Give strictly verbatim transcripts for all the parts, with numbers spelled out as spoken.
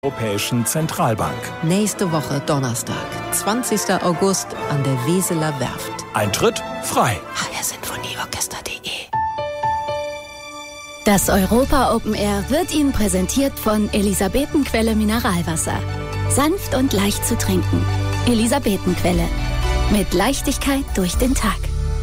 Europäischen Zentralbank. Nächste Woche Donnerstag, zwanzigster August an der Weseler Werft. Eintritt frei. h r sinfonieorchester punkt de. Das Europa Open Air wird Ihnen präsentiert von Elisabetenquelle Mineralwasser. Sanft und leicht zu trinken. Elisabetenquelle. Mit Leichtigkeit durch den Tag.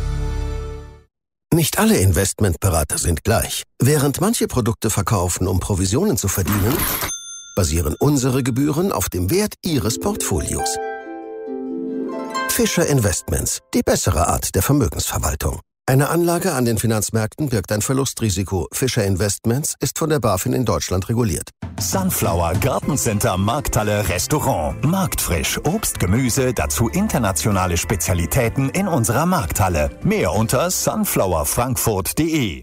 Nicht alle Investmentberater sind gleich. Während manche Produkte verkaufen, um Provisionen zu verdienen, basieren unsere Gebühren auf dem Wert Ihres Portfolios. Fischer Investments, die bessere Art der Vermögensverwaltung. Eine Anlage an den Finanzmärkten birgt ein Verlustrisiko. Fischer Investments ist von der BaFin in Deutschland reguliert. Sunflower Gartencenter Markthalle Restaurant. Marktfrisch, Obst, Gemüse, dazu internationale Spezialitäten in unserer Markthalle. Mehr unter sunflower frankfurt punkt de.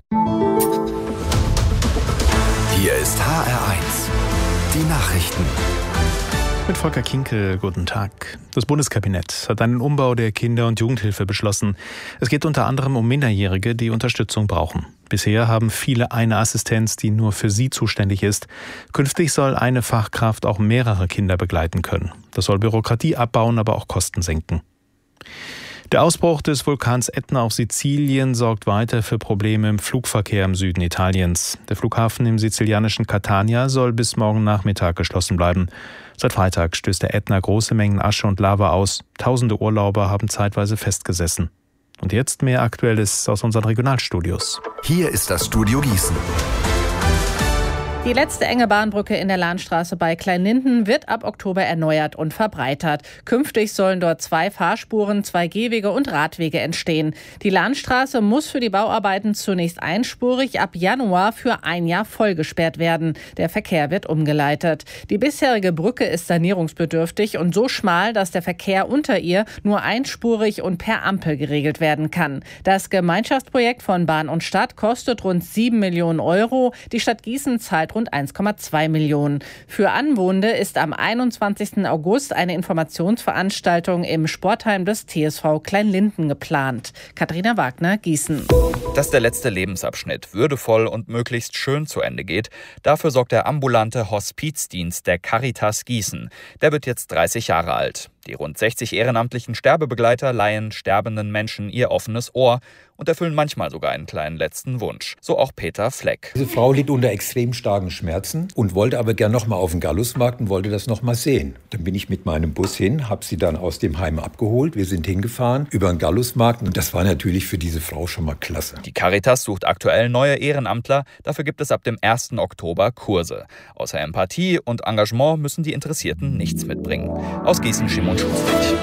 Hier ist H R eins. Die Nachrichten. Mit Volker Kinkel, guten Tag. Das Bundeskabinett hat einen Umbau der Kinder- und Jugendhilfe beschlossen. Es geht unter anderem um Minderjährige, die Unterstützung brauchen. Bisher haben viele eine Assistenz, die nur für sie zuständig ist. Künftig soll eine Fachkraft auch mehrere Kinder begleiten können. Das soll Bürokratie abbauen, aber auch Kosten senken. Der Ausbruch des Vulkans Ätna auf Sizilien sorgt weiter für Probleme im Flugverkehr im Süden Italiens. Der Flughafen im sizilianischen Catania soll bis morgen Nachmittag geschlossen bleiben. Seit Freitag stößt der Ätna große Mengen Asche und Lava aus. Tausende Urlauber haben zeitweise festgesessen. Und jetzt mehr Aktuelles aus unseren Regionalstudios. Hier ist das Studio Gießen. Die letzte enge Bahnbrücke in der Lahnstraße bei Kleinlinden wird ab Oktober erneuert und verbreitert. Künftig sollen dort zwei Fahrspuren, zwei Gehwege und Radwege entstehen. Die Lahnstraße muss für die Bauarbeiten zunächst einspurig, ab Januar für ein Jahr vollgesperrt werden. Der Verkehr wird umgeleitet. Die bisherige Brücke ist sanierungsbedürftig und so schmal, dass der Verkehr unter ihr nur einspurig und per Ampel geregelt werden kann. Das Gemeinschaftsprojekt von Bahn und Stadt kostet rund sieben Millionen Euro. Die Stadt Gießen zahlt rund eins Komma zwei Millionen. Für Anwohner ist am einundzwanzigsten August eine Informationsveranstaltung im Sportheim des T S V Kleinlinden geplant. Katharina Wagner, Gießen. Dass der letzte Lebensabschnitt würdevoll und möglichst schön zu Ende geht, dafür sorgt der ambulante Hospizdienst der Caritas Gießen. Der wird jetzt dreißig Jahre alt. Die rund sechzig ehrenamtlichen Sterbebegleiter leihen sterbenden Menschen ihr offenes Ohr und erfüllen manchmal sogar einen kleinen letzten Wunsch. So auch Peter Fleck. Diese Frau litt unter extrem starken Schmerzen und wollte aber gern noch mal auf den Gallusmarkt und wollte das noch mal sehen. Dann bin ich mit meinem Bus hin, habe sie dann aus dem Heim abgeholt. Wir sind hingefahren über den Gallusmarkt und das war natürlich für diese Frau schon mal klasse. Die Caritas sucht aktuell neue Ehrenamtler. Dafür gibt es ab dem ersten Oktober Kurse. Außer Empathie und Engagement müssen die Interessierten nichts mitbringen. Aus Gießen, Schimon Schustrich.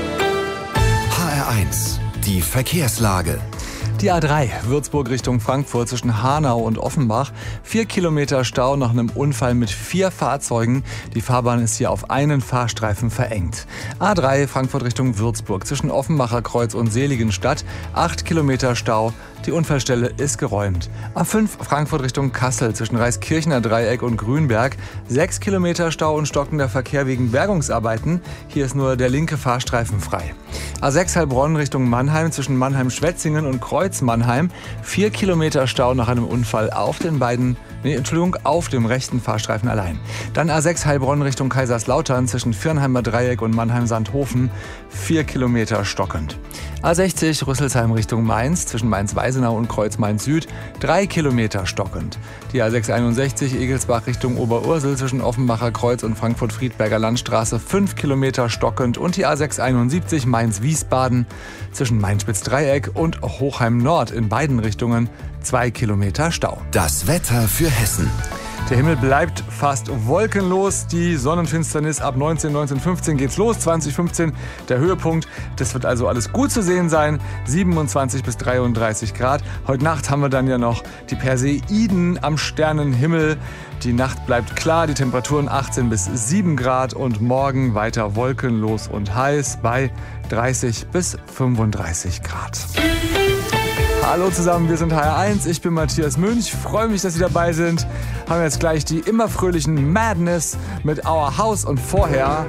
H R eins. Die Verkehrslage. Die A drei, Würzburg Richtung Frankfurt zwischen Hanau und Offenbach. Vier Kilometer Stau nach einem Unfall mit vier Fahrzeugen. Die Fahrbahn ist hier auf einen Fahrstreifen verengt. A drei, Frankfurt Richtung Würzburg zwischen Offenbacher Kreuz und Seligenstadt. Acht Kilometer Stau. Die Unfallstelle ist geräumt. A fünf, Frankfurt Richtung Kassel zwischen Reiskirchner Dreieck und Grünberg. Sechs Kilometer Stau und stockender Verkehr wegen Bergungsarbeiten. Hier ist nur der linke Fahrstreifen frei. A sechs, Heilbronn Richtung Mannheim zwischen Mannheim-Schwetzingen und Kreuz-Mannheim. Vier Kilometer Stau nach einem Unfall auf den beiden, nee, Entschuldigung, auf dem rechten Fahrstreifen allein. Dann A sechs, Heilbronn Richtung Kaiserslautern zwischen Viernheimer Dreieck und Mannheim-Sandhofen. Vier Kilometer stockend. A sechzig, Rüsselsheim Richtung Mainz zwischen Mainz-Weisenau und Kreuz-Mainz-Süd. Drei Kilometer stockend. Die A sechs einundsechzig, Egelsbach Richtung Oberursel zwischen Offenbacher Kreuz und Frankfurt-Friedberger Landstraße. Fünf Kilometer stockend. Und die A sechs einundsiebzig, Mainz-Wiesbaden zwischen Mainz-Spitz-Dreieck und Hochheim-Nord in beiden Richtungen. Zwei Kilometer Stau. Das Wetter für Hessen. Der Himmel bleibt fast wolkenlos. Die Sonnenfinsternis ab neunzehn, neunzehn fünfzehn geht's los. zwanzig fünfzehn der Höhepunkt. Das wird also alles gut zu sehen sein. siebenundzwanzig bis dreiunddreißig Grad. Heute Nacht haben wir dann ja noch die Perseiden am Sternenhimmel. Die Nacht bleibt klar. Die Temperaturen achtzehn bis sieben Grad. Und morgen weiter wolkenlos und heiß bei dreißig bis fünfunddreißig Grad. Hallo zusammen, wir sind H R eins, ich bin Matthias Münch, freue mich, dass Sie dabei sind. Haben jetzt gleich die immer fröhlichen Madness mit Our House und vorher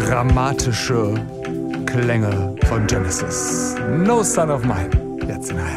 dramatische Klänge von Genesis. No Son of Mine, jetzt in H R eins.